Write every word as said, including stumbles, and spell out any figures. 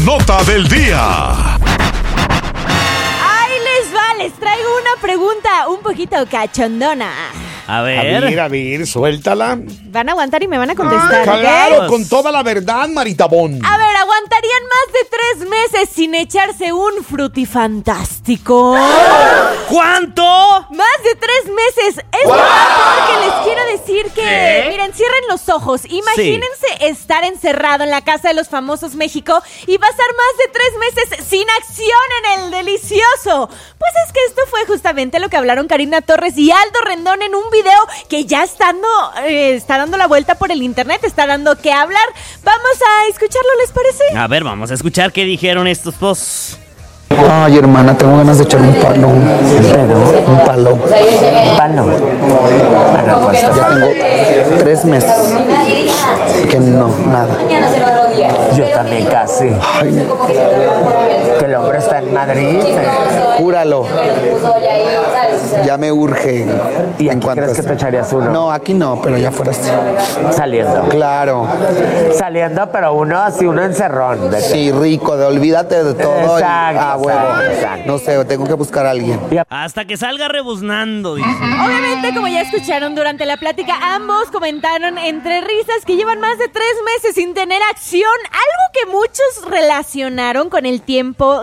nota del día. Ahí les va, les traigo una pregunta un poquito cachondona. A ver. A ver, a ver, suéltala. Van a aguantar y me van a contestar, Ah, claro, ¿ok? con toda la verdad, Maritabón. A ver, ¿aguantarían más de tres meses sin echarse un frutifantástico? ¿Cuánto? Más de tres meses. Es verdad, porque les quiero decir que, ¿Qué? miren, cierren los ojos. Imagínense estar encerrado en la Casa de los Famosos México y pasar más de tres meses sin acción en el delicioso. Pues es que esto fue justamente lo que hablaron Karina Torres y Aldo Rendón en un video que ya está dando, eh, está dando la vuelta por el internet, está dando que hablar. Vamos a escucharlo, ¿les parece? A ver, vamos a escuchar qué dijeron estos dos. Ay, hermana, tengo ganas de echar un palo. Pero, un palo. ¿Un palo? Bueno, pues ya tengo tres meses que no, nada. Yo también casi. Ay, Que el hombre está en Madrid. júralo. Ya me urge. ¿Y en aquí cuanto crees que esté. te echarías uno? No, aquí no, pero ya fuera así. Saliendo. Claro. Saliendo, pero uno así, uno encerrón. De Sí, rico, de olvídate de todo. Exacto, Ah, huevo. exacto, exacto. No sé, tengo que buscar a alguien. Hasta que salga rebuznando, dice. Obviamente, como ya escucharon durante la plática, ambos comentaron entre risas que llevan más de tres meses sin tener acción, algo que muchos relacionaron con el tiempo